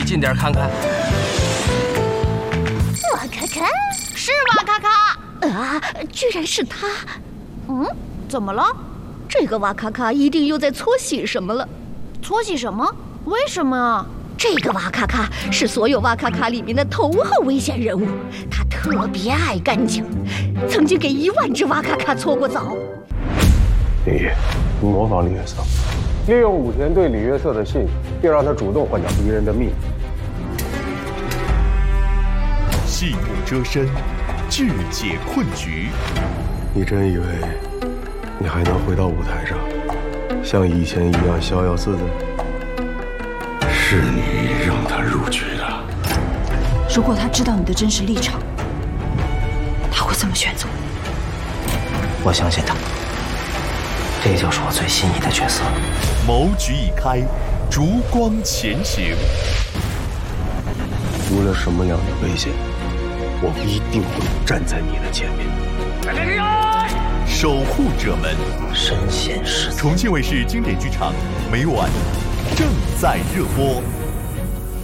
近点看看。 瓦卡卡， 是瓦卡卡啊！居然是他！ 怎么了？ 这个瓦卡卡一定又在搓洗什么了。 搓洗什么？为什么啊？ 这个瓦卡卡是所有瓦卡卡里面的头号危险人物，他特别爱干净，曾经给1万只瓦卡卡搓过澡。 你模仿李约瑟，利用武田对李约瑟的信，并让他主动换掉敌人的命。 细目遮身，智解困局。 你真以为你还能回到舞台上，像以前一样逍遥自在？是你让他入局的。 如果他知道你的真实立场，他会这么选择。 我相信他，这就是我最心仪的角色。 谋局已开，烛光前行。 无论什么样的危险，我一定会站在你的前面。 守护者们， 身先士卒。 重庆卫视经典剧场，每晚正在热播。